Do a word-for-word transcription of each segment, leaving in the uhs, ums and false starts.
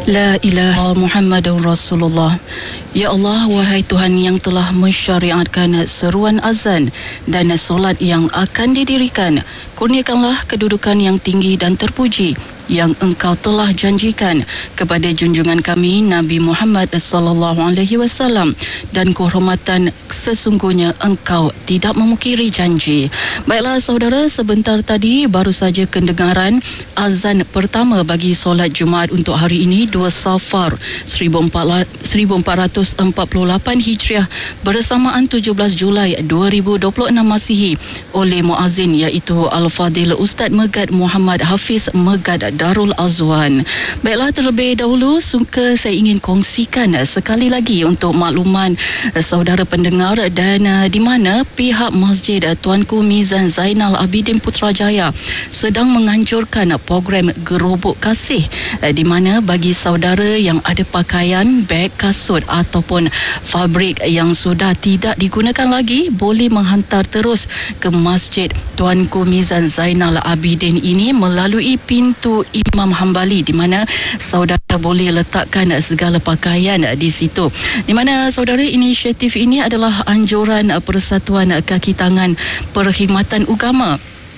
La ilaha Muhammadun Rasulullah. Ya Allah, wahai Tuhan yang telah mensyariatkan seruan azan dan solat yang akan didirikan, kurniakanlah kedudukan yang tinggi dan terpuji yang Engkau telah janjikan kepada junjungan kami Nabi Muhammad sallallahu alaihi wasallam, dan kehormatan sesungguhnya Engkau tidak memungkiri janji. Baiklah saudara, sebentar tadi baru saja kedengaran azan pertama bagi solat Jumaat untuk hari ini dua Safar seribu empat ratus empat puluh lapan Hijriah bersamaan tujuh belas Julai dua ribu dua puluh enam Masihi oleh muazzin iaitu Al-Fadil Ustaz Megat Muhammad Hafiz Megat Darul Azwan. Baiklah, terlebih dahulu suka saya ingin kongsikan sekali lagi untuk makluman saudara pendengar dan uh, di mana pihak Masjid Tuanku Mizan Zainal Abidin Putrajaya sedang menganjurkan program Gerobok Kasih, uh, di mana bagi saudara yang ada pakaian, beg, kasut ataupun fabrik yang sudah tidak digunakan lagi boleh menghantar terus ke Masjid Tuanku Mizan Zainal Abidin ini melalui pintu Imam Hambali, di mana saudara boleh letakkan segala pakaian di situ. Di mana saudara, inisiatif ini adalah anjuran Persatuan Kaki Tangan Perkhidmatan Ugama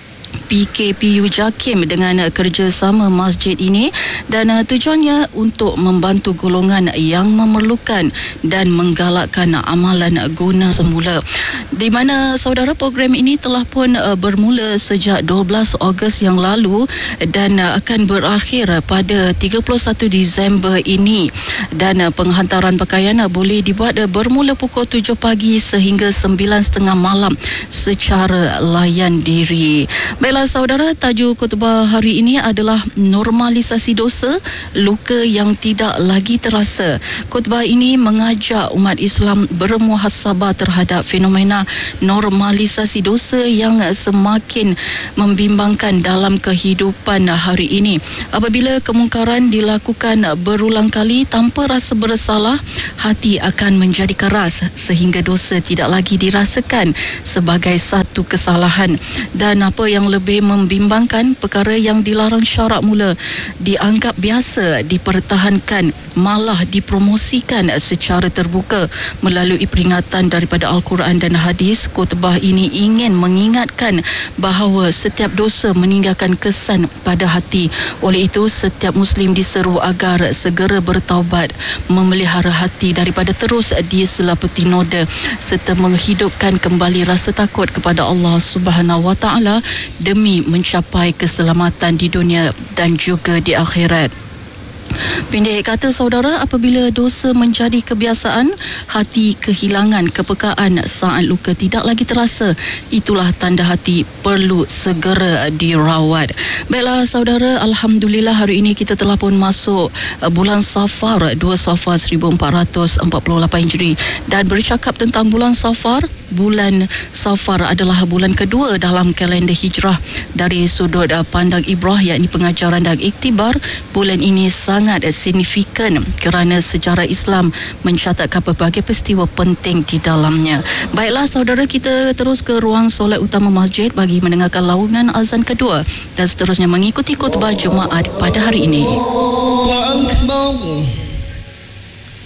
P K P U JAKIM dengan kerjasama masjid ini, dan uh, tujuannya untuk membantu golongan yang memerlukan dan menggalakkan amalan guna semula. Di mana saudara, program ini telah pun uh, bermula sejak dua belas Ogos yang lalu dan uh, akan berakhir pada tiga puluh satu Disember ini, dan uh, penghantaran pakaian uh, boleh dibuat uh, bermula pukul tujuh pagi sehingga sembilan tiga puluh malam secara layan diri. Baiklah saudara, tajuk khutbah hari ini adalah normalisasi dosa, luka yang tidak lagi terasa. Khutbah ini mengajak umat Islam bermuhasabah terhadap fenomena normalisasi dosa yang semakin membimbangkan dalam kehidupan hari ini. Apabila kemungkaran dilakukan berulang kali tanpa rasa bersalah, hati akan menjadi keras sehingga dosa tidak lagi dirasakan sebagai satu kesalahan. Dan apa yang lebih membimbangkan, perkara yang dilarang syarak mula dianggap biasa dipertahankan, malah dipromosikan secara terbuka melalui peringatan daripada Al-Quran dan hadis. Khutbah ini ingin mengingatkan bahawa setiap dosa meninggalkan kesan pada hati. Oleh itu, setiap Muslim diseru agar segera bertaubat, memelihara hati daripada terus diselaputi noda, serta menghidupkan kembali rasa takut kepada Allah Subhanahu Wa Taala demi mencapai keselamatan di dunia dan juga di akhirat. Pendek kata saudara, apabila dosa menjadi kebiasaan, hati kehilangan kepekaan saat luka tidak lagi terasa. Itulah tanda hati perlu segera dirawat. Baiklah saudara, Alhamdulillah hari ini kita telah pun masuk uh, bulan Safar dua Safar seribu empat ratus empat puluh lapan Hijri. Dan bercakap tentang bulan Safar, bulan Safar adalah bulan kedua dalam kalender hijrah. Dari sudut uh, pandang ibrah, yakni pengajaran dan iktibar, bulan ini sangat signifikan kerana sejarah Islam mencatatkan berbagai peristiwa penting di dalamnya. Baiklah saudara, kita terus ke ruang solat utama masjid bagi mendengarkan laungan azan kedua dan seterusnya mengikuti khutbah Jumaat pada hari ini. Allahu Akbar.